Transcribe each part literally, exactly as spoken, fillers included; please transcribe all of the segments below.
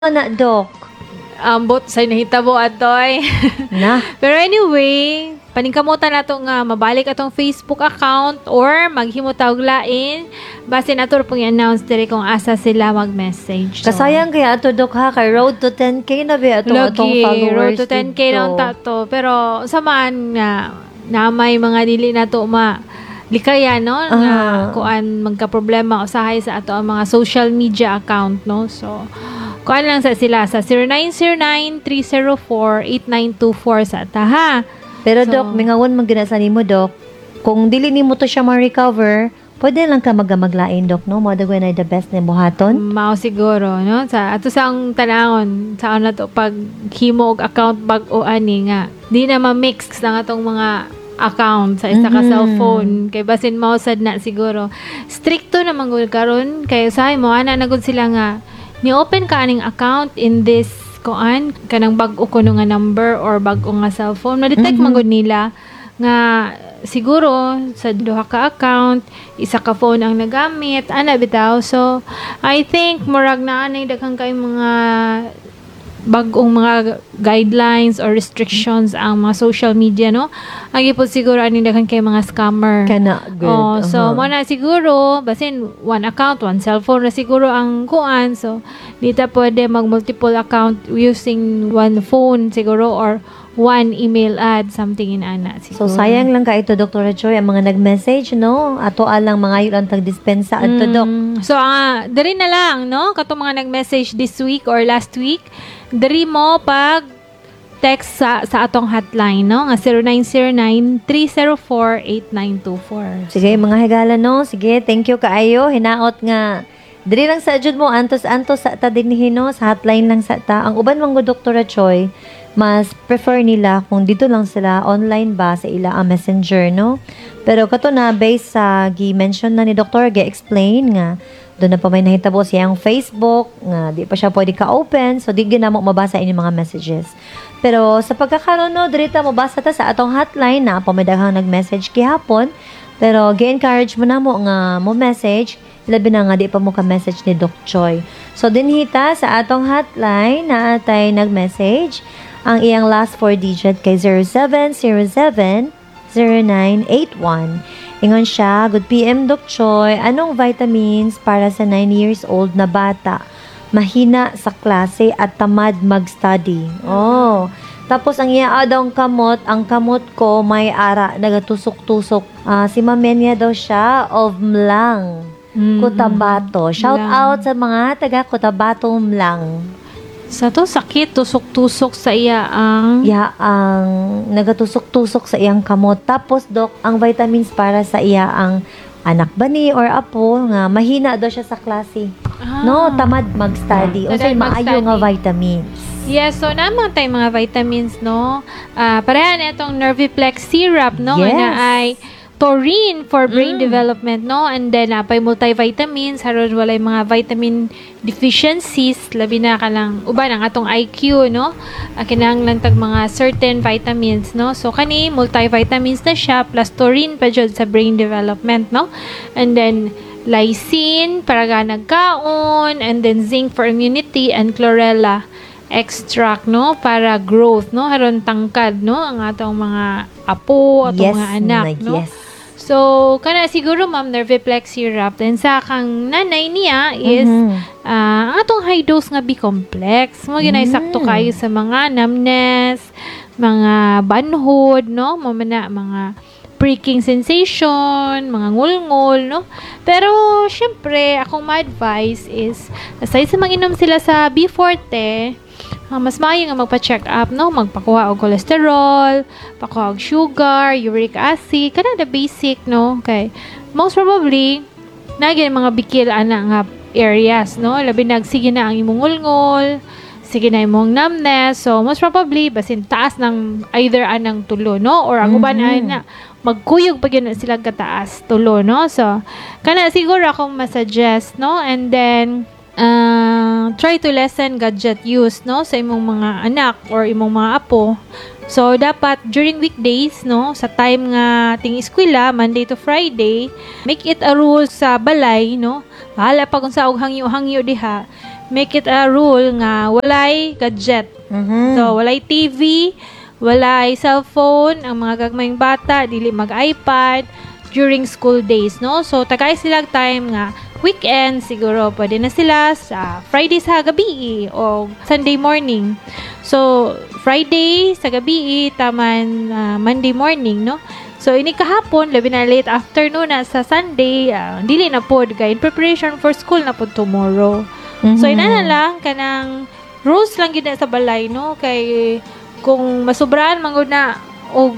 na, Dok? Ambot sa nahitabo atoy. Na. Pero anyway, paningkamutan nato nga mabalik atong Facebook account or maghimutawag lain base nato pong i-announce diri kung asa sila mag-message. So, kasayang kaya ato, Dok, ha? Kay road to ten K na ba atong Lagi, atong followers road to ten K na ang tato. Pero samaan nga na may mga dili na to ma likaya, no? Uh-huh. Nga kuan magka-problema usahay sa ato ang mga social media account, no? So, kuan lang sa sila sa zero nine zero nine, three zero four, eight nine two four sa ata, ha? Pero, So, Dok, mingawon magginasa nimo, Dok. Kung dili nimo to siya ma-recover, pwede lang ka magamaglain, Dok, no? Mo dagway na the best ni buhaton. mao siguro, no? Sa ato sa ang tanangon, sa na to pag himo og account bag-o ani nga, di na ma-mix ng atong mga account sa isa ka Mhm. cellphone kay basin mao sad na siguro stricto naman gud karon kay usahay mo ana na gud sila nga ni open ka aning account in this kuan kanang bag-o kuno nga number or bag-o nga cellphone ma-detect Mhm. man gud nila nga siguro sa duha ka account isa ka phone ang nagamit ana bitaw. So I think murag na anay daghang kay mga bagong mga guidelines or restrictions ang mga social media, no? Agi po siguro ani daghang kay mga scammer. Kana, good. Oh, so Uh-huh. mo na siguro basin one account, one cellphone na siguro ang kuan. So dito pwede mag multiple account using one phone siguro or one email ad, something in ana siguro. So, sayang lang ka ito, Doktor Choy, ang mga nag-message, no? Ato alang mga yun ang tag-dispensa ato, Dok. Mm, so, ah, dari na lang, no? Kato mga nag-message this week or last week, dari mo pag text sa, sa atong hotline, no? Nga zero nine zero nine, three zero four, eight nine two four. Sige, mga higala, no? Sige, thank you kaayo. Hinaot nga. Diri lang sa adjud mo, antos-antos sa ta dinhi, no? Sa hotline lang sa ta. Ang uban mong Doktor Choy, mas prefer nila kung dito lang sila online ba sa ila ang messenger, no? Pero kato na, based sa gi-mention na ni Doktor, gi-explain nga, doon na pa may nahitabo siyang Facebook, nga di pa siya pwede ka-open, so di ginamo mabasa ini mga messages. Pero sa pagkakaroon, no, dirita mabasa ta sa atong hotline na pamidaghang nag-message kihapon, pero gi-encourage mo na mo nga mo message, labi na nga di pa mo ka-message ni Doc Choy. So dinhita sa atong hotline na atay nag-message, ang iyang last four digit kay zero seven zero seven, zero nine eight one. Ingon siya, good P M Doc Choy, anong vitamins para sa nine years old na bata? Mahina sa klase at tamad mag-study. Oh. Tapos ang iya daw kamot, ang kamot ko may ara, nagatusok-tusok. Ah, si Mamenya daw siya of Mlang. Mm-hmm. Cotabato. Shout Mlang. out sa mga taga Cotabato Mlang. Sa to, sakit, tusok-tusok sa iya ang... Ya, ang nagatusok-tusok sa iyang kamot. Tapos, Dok, ang vitamins para sa iya ang anak ba ni or apo nga mahina daw siya sa klase. Ah. No, tamad mag-study. O Tamad say, maayo mag-study. nga vitamins. Yes, so naman tayo mga vitamins, no? Ah, pareha na itong Nerviplex syrup, no? Yes. Na ay taurine for brain Mm. development, no? And then, napay multivitamins, haron walay mga vitamin deficiencies, labi na ka lang, uban ang atong I Q, no? Uh, kinahanglan tag mga certain vitamins, no? So, kani, multivitamins na siya, plus taurine pa dyan sa brain development, no? And then, lysine, para ga nagkaon, and then zinc for immunity, and chlorella extract, no? Para growth, no? Haron tangkad, no? Ang atong mga apo, atong Yes, mga anak, na- no? yes. So, kana siguro, Ma'am, Nerviplex syrup. Then, sa kang nanay niya is, Mhm. ah, ang atong high dose nga B-complex. Mo ginay sakto Mm. kayo sa mga numbness, mga banhod, no? Mamana, mga pricking sensation, mga ngulngol, no? Pero, syempre, akong ma-advise is, aside sa mag-inom sila sa B forte, ah, mas maayo nga magpa-check up, no? Magpakuha og cholesterol, pakuha og sugar, uric acid, kana the basic, no? Okay. Most probably, nagin mga bikil ana nga areas, no? Labi nag sige na ang imong ngulngol, sige na imong numbness. So, most probably, basin taas ng either anang tulo, no? Or ang uban Mhm. ay na, magkuyog pa yun sila kataas tulo, no? So, kana siguro akong masuggest, no? And then, uh, try to lessen gadget use, no? Sa imong mga anak or imong mga apo. So, dapat during weekdays, no? Sa time nga ting eskwela, Monday to Friday, make it a rule sa balay, no? Bahala pa kung sa og hangyo-hangyo diha. make it a rule nga walay gadget. Mhm. So, walay T V, walay cellphone, ang mga gagmayng bata, dili mag-iPad during school days, no? So, tagay sila time nga weekend, siguro pwede na sila sa Friday sa gabi o Sunday morning. So, Friday sa gabi, taman uh, Monday morning, no? So, ini kahapon, labi na late afternoon na sa Sunday, uh, dili na pod kay in preparation for school na pod tomorrow. Mhm. So, ina na lang, kanang rules lang gina sa balay, no? Kay, kung masubrahan, manggod na, o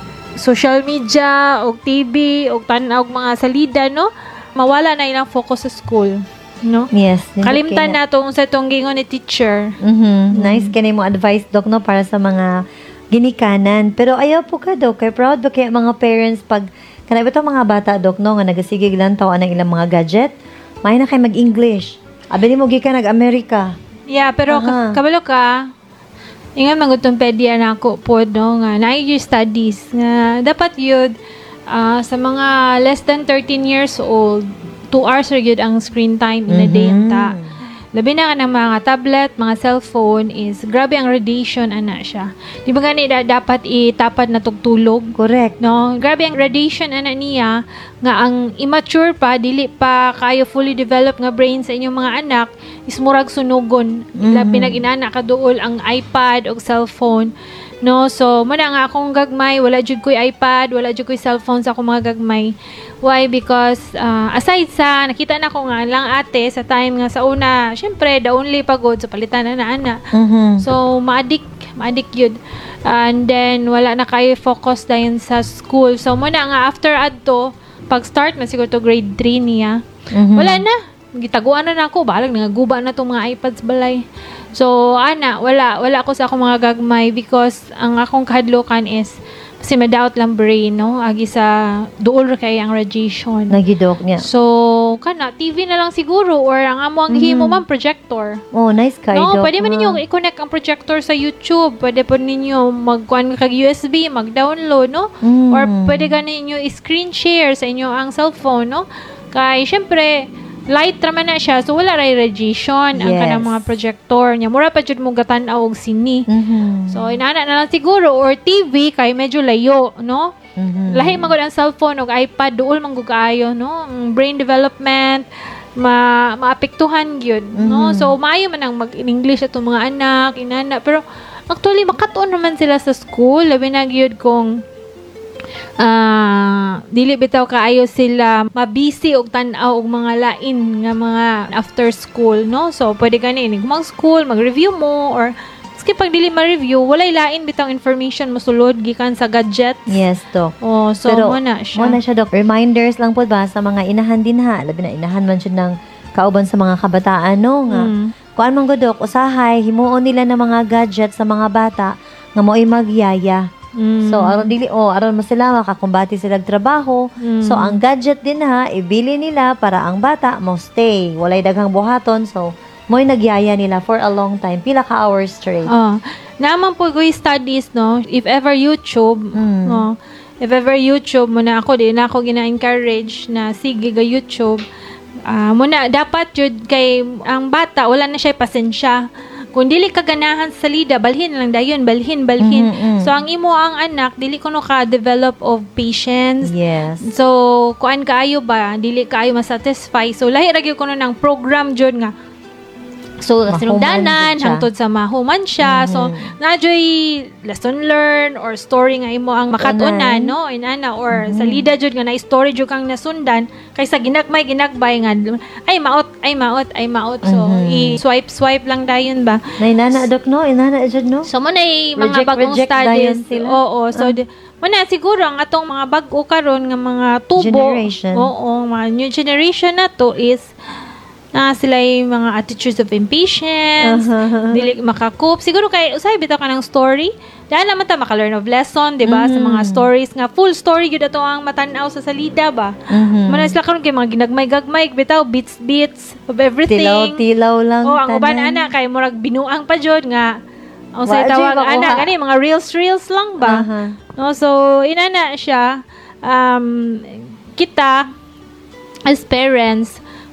social media, o T V, o tanaw, og mga salida, no? Mawala na ilang focus sa school, no? Yes. Kalimtan na tong sa tong gingon ni teacher. Mhm. Nice kani mo advice, Dok, no, para sa mga ginikanan. Pero ayaw po ka, Dok. Kay proud ba kaya mga parents pag kanay ba itong mga bata, Dok, no, nga nagasigig lang tawaan ng ilang mga gadget, may na kay mag-English. Abi ni mo gikan nag-Amerika. Yeah, pero Aha. ka- kabalo ka, ingan magutong pedya na ako po, no, nga, na your studies, nga, dapat yun, ah, sa mga less than thirteen years old, two hours ra yun ang screen time in a day, Mhm. ta. Labi na ka ng mga tablet, mga cellphone, is, grabe ang radiation, ana siya. Di ba gani, da, dapat itapad na tugtulog? Correct. No, grabe ang radiation ana niya nga ang immature pa dili pa kayo fully develop nga brain sa inyong mga anak is murag sunugon. Mhm. Labi na inana kaduol ang iPad o cellphone. No, so muna nga akong gagmay, wala jud ko'y iPad, wala jud ko'y cellphone sa akong mga gagmay. Why? Because uh, aside sa nakita na ko nga lang ate sa time nga sa una, syempre the only pagod sa palitan na na ana. Mhm. So, ma-addict, ma-addict yun. And then, wala na kayo focus dayon sa school. So, muna nga, after adto, pag-start na siguro to grade three niya, Mhm. wala na. Gitaguan na na ako. Balag, nangaguba na itong mga iPads balay. So, ana, wala. Wala ako sa akong mga gagmay because ang akong kahadlokan is kasi ma-doubt lang brain, no? Agi sa duol ra kay ang radiation. Nagidok niya. So, kana, T V na lang siguro or ang amo ang himo man projector. Oh, nice kay No, Dok. pwede man ha? ninyo i-connect ang projector sa YouTube. Pwede po ninyo magkuhan kag U S B, mag-download, no? Mm. Or pwede ka ninyo i-screen share sa inyo ang cellphone, no? Kay, syempre, light raman na siya. So, wala ray radiation ang Yes. kanang mga projector niya. Mura pa jud mo gatan-aw og sini. Mhm. So, inana na lang siguro. Or T V, kay medyo layo, no? Mhm. Lahi magod ang cellphone o iPad, duol man gud kaayo, no? Ang brain development, ma maapektuhan gyud, no? Mhm. So maayo man ang mag-English atong mga anak, inana, pero actually makatuon naman sila sa school, labi na gyud kung ah dili bitaw kaayo sila mabisi og tan-aw og mga lain nga mga after school, no? So pwede gani ni mag school, mag-review mo or maski pag dili ma-review, walay lain bitaw information mosulod gikan sa gadget. Yes, Dok. Oh, so Pero, mo na siya. Mo na siya, Dok. Reminders lang po ba sa mga inahan din ha? Labi na inahan man siya ng kauban sa mga kabataan, no? Nga. Mm. Kuan man go, Dok, usahay, himuon nila ng mga gadget sa mga bata nga mo'y magyaya. Mm. So, aron dili, oh, aron mo sila, makakumbati sila og trabaho. Mm. So, ang gadget din ha, ibili nila para ang bata mo stay. Walay daghang buhaton. So, mo'y nagyaya nila for a long time. Pila ka hours straight. Oh, naman po ko studies, no? If ever YouTube, Mm. no? If ever YouTube, muna ako, di na ako gina-encourage na sige ga YouTube. Ah, muna, dapat yun kay ang bata, wala na siya pasensya. Kung dili ka ganahan sa salida, balhin lang dayon, balhin, balhin. Mhm, mhm. So, ang imo ang anak, dili ko no ka-develop of patience. Yes. So, kuan kaayo ba, dili kaayo masatisfy. So, lahi ra gyud ko no ng program jud nga. So, Mahuman sinugdanan, jud siya. hangtod sa mahuman siya. Mhm. So, najoy lesson learn or story nga imo ang makatunan, Tanan. no? Inana, or Mhm. sa lida jud nga na story jud kang nasundan, kaysa ginagmay, ginagbay nga, ay maot, ay maot, ay maot. So, Mhm. i-swipe-swipe lang dayon ba? Na inana, Dok, no? Inana, Dok, no? So, muna mga Reject, bagong reject studies. dayon sila. Oo, so, Ah. di- muna siguro ang atong mga bago karon nga mga tubo. Generation. Oo, mga new generation na to is na sila yung mga attitudes of impatience, Uh-huh. dili makakope. Siguro kay usay bitaw ka ng story. Dahil naman ta maka-learn of lesson, 'di ba? Sa mga Mhm. stories nga full story gyud ato ang matanaw sa salida ba. Mhm. Muna sila karon kay mga ginagmay-gagmay bitaw bits bits of everything. Tilaw-tilaw lang. Oh, ang uban tanan. ana kay murag binuang pa jud nga ang Wa, say Jay, tawag makuha. ana gani mga reels reels lang ba. Aha. No, so inana siya um kita as parents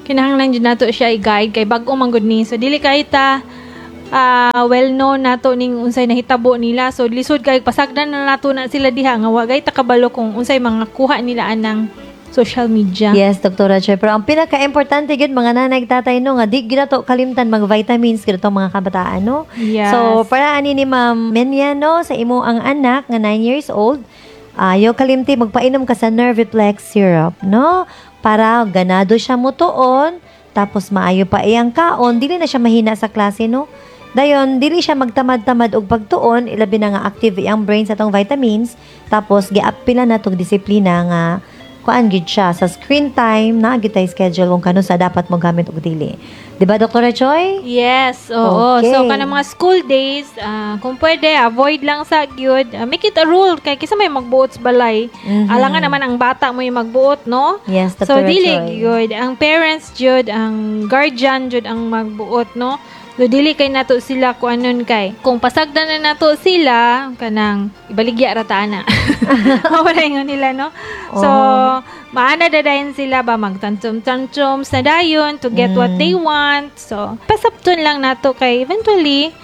kinahanglan jud nato siya i-guide kay bag-o man gud ni. So dili kay ta uh, well known nato ning unsay nahitabo nila. So lisod kay pasagdan na nato na sila diha nga wa gay ta kabalo kung unsay mga kuha nila anang social media. Yes, Doktora Choy. Pero ang pinaka-importante yun, mga nanay tatay no, nga di ginato kalimtan mag-vitamins ginato mga kabataan, no? Yes. So, para ani ni Ma'am Menya, no, sa imo ang anak nga nine years old, ayo kalimti magpainom ka sa Nerviplex syrup, no? Para ganado siya mutuon, tapos maayo pa iyang kaon, dili na siya mahina sa klase, no? Dayon, dili siya magtamad-tamad og pagtuon, ilabi na nga active iyang brain sa tong vitamins, tapos giapila na tong disiplina nga kuan gid siya sa screen time na gid tay schedule kung kano sa dapat mo gamit og dili. Di ba, Doktora Choy? Yes, oo. Okay. So kanang mga school days, uh, kung pwede avoid lang sa gyud. Uh, make it a rule kay kisa may magbuot sa balay. Mhm. Alangan naman ang bata mo yung magbuot, no? Yes, So Doktora dili Choy. gyud ang parents jud, ang guardian jud ang magbuot, no? So dili kay nato sila kung anon kay. Kung pasagdan na nato sila kanang ibaligya ra ta na. Mawala ingon nila, no? So Oh. maana dadayon sila ba magtantum-tantum sa dayon to get Mm. what they want. So pasabton lang nato kay eventually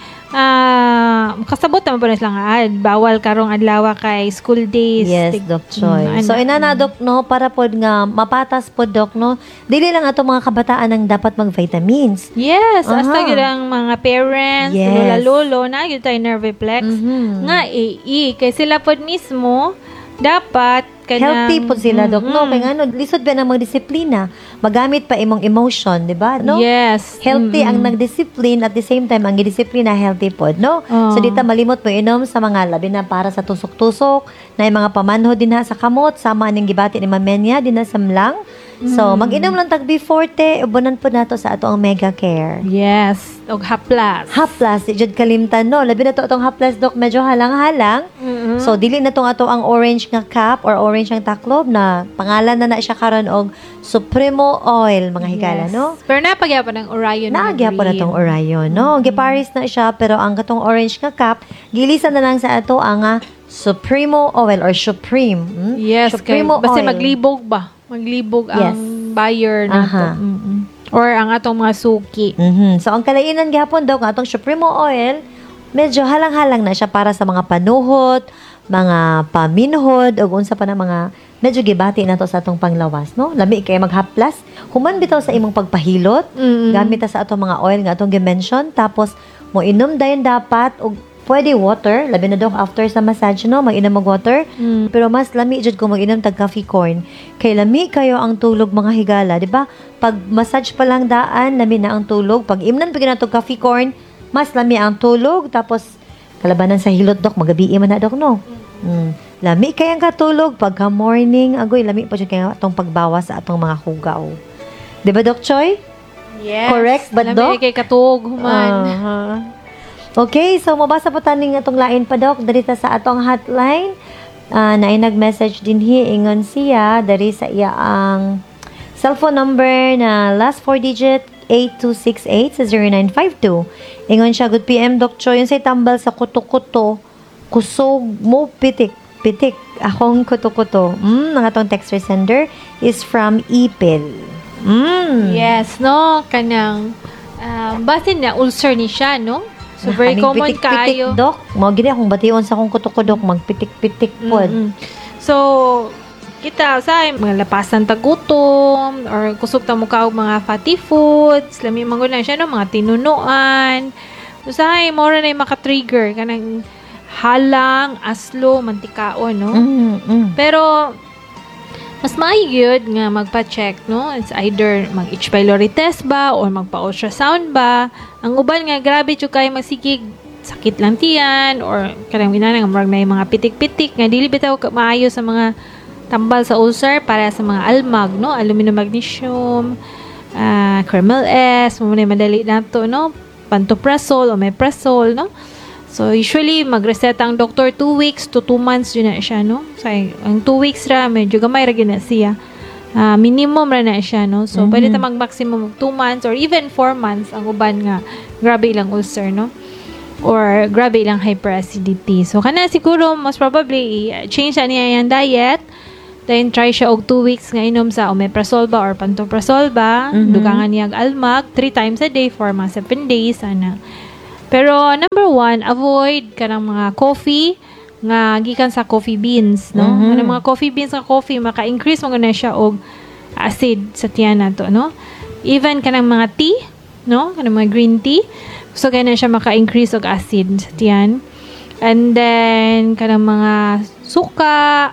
ah kasabot naman po na sila nga ah, bawal karong adlaw kay school days. Yes, Tig- Doc Choy. Mm, So, ana. inana, Dok, no, para pod nga mapatas pod, Dok, no, dili lang ato mga kabataan ang dapat mag-vitamins. Yes, Aha. hasta gyud ang mga parents, Yes. lola-lolo na gyud tay Nerviplex. Mhm. Nga i kay sila pod mismo dapat kanang Healthy po sila, Dok, no? Mm-mm. Kaya nga, no, lisod ba ng mga disiplina? Magamit pa imong emotion, di ba? No? Yes. Healthy ang Mm-mm. nagdiscipline at the same time ang gidisiplina healthy pod, no? Oo. So dita malimot mo inom sa mga labi na para sa tusok-tusok na yung mga pamanho din ha sa kamot sama ning gibati ni Mamenya din na sa mlang. So Mm. mag-inom lang tag B forty ubunan po nato sa ato ang Mega Care. Yes, og haplas. Haplas, di jud kalimtan, no? Labi na to atong haplas, Dok, medyo halang-halang. Mm-mm. So dili na tong ato ang orange nga cup or orange ang taklob na pangalan na na siya karon og Supremo Oil, mga higala, Yes. no? Pero napagya pa ng Orion. Naagya po na tong Orion, no? Giparis na siya, pero ang katong orange nga cup, gilisan na lang sa ato ang ah, Supremo Oil or Supreme. Hmm? Yes, kay Supremo basta Oil. maglibog ba? Maglibog Yes. ang buyer nato. Aha. Mm-mm. Or ang atong mga suki. Mhm. So, ang kalainan gihapon daw, ang atong Supremo Oil, medyo halang-halang na siya para sa mga panuhot, mga paminhod, o unsa pa na mga medyo gibati na to sa atong panglawas, no? Lami kay maghaplas. Human bitaw sa imong pagpahilot, Mm-mm. gamit ta sa atong mga oil nga atong gi-mention, tapos mo inom dayon dapat og pwede water, labi na, Dok, after sa massage, no, mag-inom mag water. Mm. Pero mas lami jud kung mag-inom tag coffee corn. Kay lami kayo ang tulog, mga higala, di ba? Pag massage pa lang daan, lami na ang tulog. Pag imnan pa ginatog coffee corn, mas lami ang tulog. Tapos kalabanan sa hilot, Dok, magabi man na, Dok, no. Mm. Lami kayang katulog pagka morning, agoy lami pa jud kay atong pagbawas sa atong mga hugaw. Di ba, Dok Choy? Yes. Correct ba, Alam Doc? mo, kay katug human. Aha. Okay, so mabasa po taning atong lain pa, Dok, diri ta sa atong hotline. Uh, na ay nag-message din hi ingon siya dari sa iya ang cellphone number na last four digit eight two six eight sa zero nine five two. Ingon siya, good P M, Doc Choy, yun say tambal sa kuto-kuto, kusog mo pitik, pitik, akong kuto-kuto. Mm, ang atong text sender is from Ipil. Mm. Yes, no? Kanang, uh, basin na ulcer ni siya, no? So, very Kaming common pitik-pitik, kayo. Dok. Mo gini akong bation sa akong kuto-kudok, magpitik-pitik pod. Mm-mm. So, kita sa mga lapasan tagutom or kusog ta mukha og mga fatty foods, lami man na siya no, mga tinunuan. Usahay mo ra na yung maka-trigger kanang halang, aslo, mantikaon, no? Mm, mm. Pero mas maayod nga magpa-check, no? It's either mag-H. pylori test ba or magpa-ultrasound ba. Ang uban nga grabe jud kay magsikig sakit lang tiyan or kanang inana nga murag na yung mga pitik-pitik nga dili bitaw ka- maayo sa mga tambal sa ulcer para sa mga almag, no? Aluminum magnesium, uh, Carmel S, mo na madali nato, no? Pantoprazole o omeprazole, no? So, usually, mag-reset ang doctor two weeks to two months yun na siya, no? So, ang two weeks ra, medyo gamay ra gyud na siya. Ah, minimum ra na siya, no? So, Mhm. pwede ta mag-maximum of two months or even four months ang uban nga grabe ilang ulcer, no? Or grabe ilang hyperacidity. So, kana siguro, most probably, i- change na niya yung diet. Then try siya og two weeks nga inom sa omeprazole ba or pantoprazole ba. Mhm. Dugangan niya almag three times a day for mga seven days ana. Pero number one, avoid kanang mga coffee nga gikan sa coffee beans, no? Mhm. Kanang mga coffee beans nga coffee maka-increase mo na siya og acid sa tiyan nato, no? Even kanang mga tea, no? Kanang mga green tea, so kaya na siya maka-increase og acid sa tiyan. And then kanang mga suka,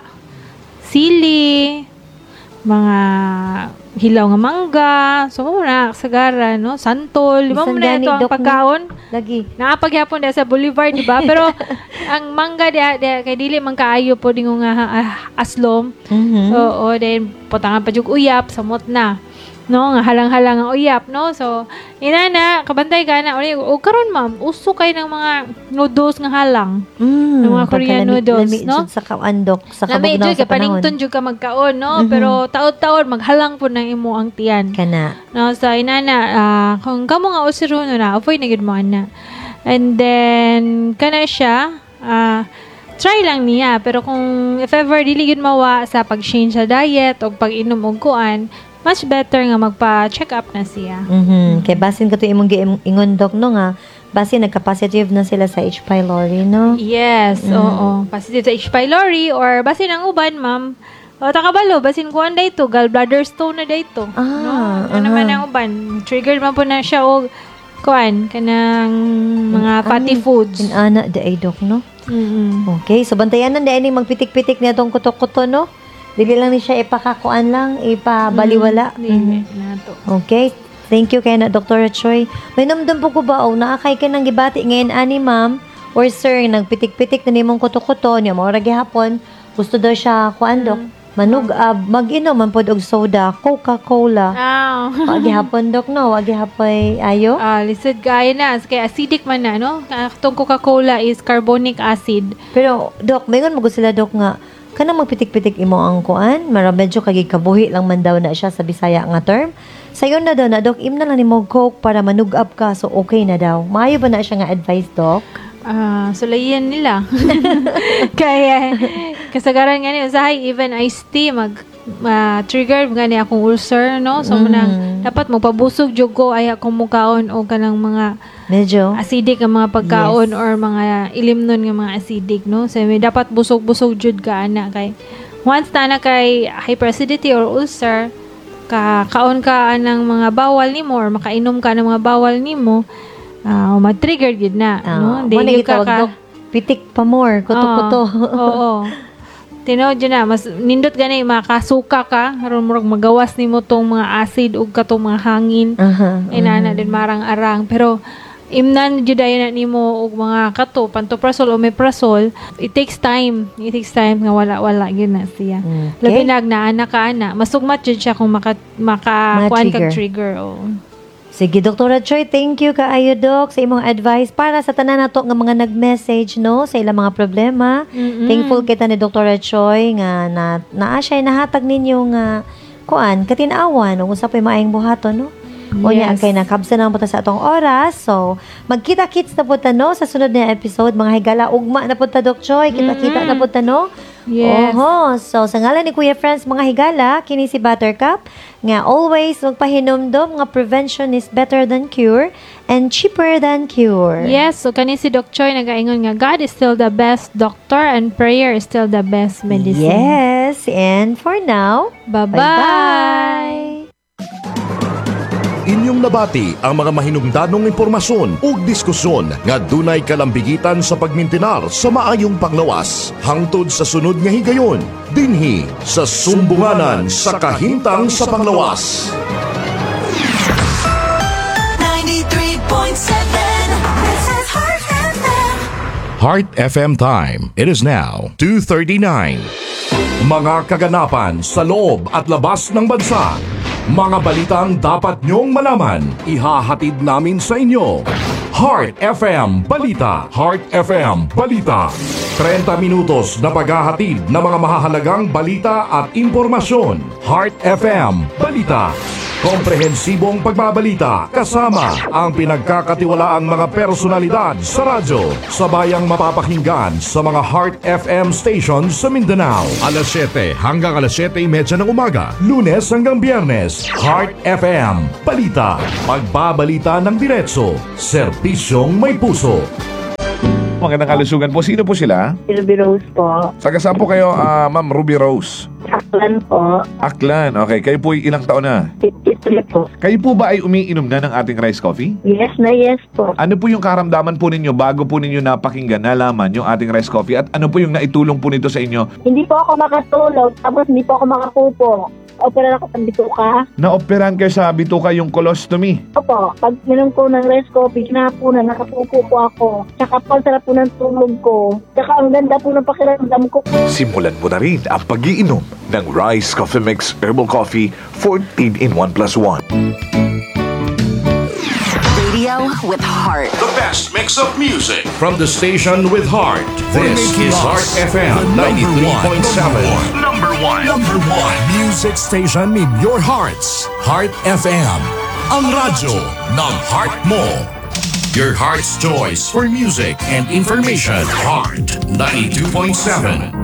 sili, mga hilaw nga mangga, so mo na sagara, no? Santol, di ba mo Bisan na gani, ito ang Dok, no? pagkaon? Lagi. Nakapaghapon dahil sa Boulevard, di ba? Pero ang mangga dia, dia kay dili man kaayo po dingo nga ah, aslom. Mhm. Oo, then putangan pa jug uyap samot na. No, nga halang-halang ang uyap, no? So, inana, kabantay ka na. O, karon ma'am, uso kay ng mga noodles nga halang. Mm, Ng mga Korean pagkalami- noodles, lami no? jud sa kaandok, sa Lami kabugnaw jud sa ka panahon. panington jud ka magkaon, no? Mhm. Pero taod-taod maghalang po ng imo ang tiyan. Kana. No, so inana, ah, kung kamo nga usiro no na, avoid na gid mo ana. And then kana siya, ah, try lang niya, pero kung if ever dili gid mawa sa pag-change sa diet o pag-inom og kuan, much better nga magpa-check up na siya. Mhm. Kay basin ka to imong giingon dok no nga, basin nagka-positive na sila sa H. pylori, no? Yes, Mm. oo. Positive sa H. pylori or basin ang uban, ma'am. O takabalo, basin kuan dayto, gallbladder stone na dayto. Ah, no? Ano aha. naman ang uban? Triggered man po na siya og kuan kanang mga fatty Ay, foods. Inana de ay dok, no? Mm. Okay, so bantayanan de ani magpitik-pitik niya tong kuto-kuto, no? Dili lang ni siya ipakakuan lang, ipabaliwala. Dili Mhm. na to. Okay. Thank you kay na Doctor Choi. May namdam po ko ba o naakay ka ng gibati ngayon ani ma'am or sir nagpitik-pitik na nimong kuto-kuto niya mo ra gihapon gusto daw siya kuan dok manugab mag-inom man pod og soda, Coca-Cola. Ah. Wa gihapon dok no, wa gihapon ayo. Ah, lisod kaya na. Kaya acidic man na, no? Itong Coca-Cola is carbonic acid. Pero dok, mayon mo sila dok nga kanang magpitik-pitik imo ang kuan, mara medyo kay kabuhi lang man daw na siya sa Bisaya nga term. Sayon na daw na dok, im na lang nimo Coke para manugab ka so okay na daw. Maayo ba na siya nga advice dok? Ah, sulayan nila. Kaya, kasagaran nga niya, usahay, even iced tea, mag, ma trigger gani akong ulcer, no? So, Mhm. manang, dapat magpabusog jud ko ay akong mukaon o kanang mga Medyo. acidic nga mga pagkaon Yes. or mga ilimnon nga mga acidic, no? So, may dapat busog-busog jud ka, ana, kay, once na na kay hyperacidity or ulcer, ka kaon ka anang mga bawal nimo or makainom ka ng mga bawal nimo, ah ma-trigger gid na, no? Di Dili ka dok, pitik pa more, kuto-kuto. Oo. Oo. Tinood yun na, mas nindot gani makasuka ka, aron murag magawas nimo tong mga acid ug katong mga hangin. Aha. Inana din marang-arang, pero imnan jud ayo na nimo og mga kato pantoprazole o omeprazole, it takes time. It takes time nga wala wala gyud na siya. Okay. Labi nag na ana ka ana, masugmat jud siya kung maka maka kuan Ma-trigger. kag trigger. Oh. Sige, Doktora Choi, thank you kaayo, Dok, sa imong advice para sa tanan nato nga mga nag-message, no, sa ilang mga problema. Mm-mm. Thankful kita ni Doktora Choi nga na naa siya nahatag ninyo nga kuan katinawan ug usa pay maayong buhaton, no. O niya ang Yes. kay nakabsa na po ta sa atong oras. So, magkita-kits na po ta, no, sa sunod na episode. Mga higala, ugma na po ta, Dok Choi. Kita-kita na po ta, no. Yes. Oho. So, sa ngalan ni Kuya Friends, mga higala, kini si Buttercup, nga always magpahinomdom nga prevention is better than cure and cheaper than cure. Yes, so kani si Doc Choi nagaingon nga God is still the best doctor and prayer is still the best medicine. Yes. And for now, Bye-bye. bye-bye. Inyong nabati ang mga mahinungdanong impormasyon ug diskusyon nga dunay kalambigitan sa pagmintinar sa maayong panglawas hangtod sa sunod nga higayon dinhi sa sumbunganan sa kahimtang sa panglawas. ninety-three point seven. This is Heart F M. Heart F M time. It is now two thirty-nine. Mga kaganapan sa loob at labas ng bansa. Mga balitang dapat nyong malaman, ihahatid namin sa inyo. Heart F M Balita. Heart F M Balita. thirty minutos na paghahatid ng mga mahahalagang balita at impormasyon. Heart F M Balita. Komprehensibong pagbabalita kasama ang pinagkakatiwalaang mga personalidad sa radyo. Sabayang mapapakinggan sa mga Heart F M stations sa Mindanao. alas siyete hanggang alas siyete thirty ng umaga. Lunes hanggang Biyernes. Heart F M. Balita. Pagbabalita ng diretso. Serbisyong may puso. Magandang kalusugan po. Sino po sila? Ruby Rose po. Taga saan po kayo, ah, Ma'am Ruby Rose? Aklan po. Aklan. Okay. Kayo po ilang taon na? fifty-three po. Kayo po ba ay umiinom na ng ating rice coffee? Yes na yes po. Ano po yung karamdaman po ninyo bago po ninyo napakinggan, nalaman yung ating rice coffee? At ano po yung naitulong po nito sa inyo? Hindi po ako makatulog, tapos hindi po ako makapupo. Opera ako sa bituka. Naoperahan kayo sa bituka yung colostomy. Opo, pag minom ko ng rice coffee, kinapunan, nakapupo po ako. Tsaka po, sarap po ng tulog ko. Tsaka ang ganda po ng pakiramdam ko. Simulan mo na rin ang pag-iinom ng Rice Coffee Mix Herbal Coffee fourteen in one plus one. Radio with heart. The best mix of music from the station with heart. This is Heart F M ninety-three point seven. Number one. Number one music station in your hearts. Heart F M. Ang radyo ng heart mo. Your heart's choice for music and information. Heart ninety-two point seven.